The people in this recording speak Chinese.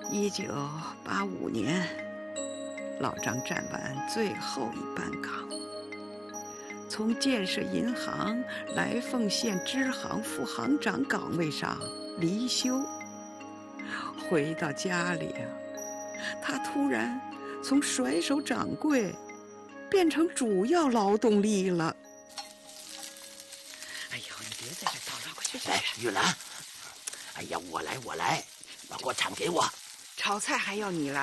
1985年，老张站完最后一班岗，从建设银行来凤县支行副行长岗位上离休。回到家里啊，他突然从甩手掌柜变成主要劳动力了。 哎呦，你别在这叨叨，快去！ 哎，玉兰，哎呀，我来，把锅铲给我。 炒菜还要你来。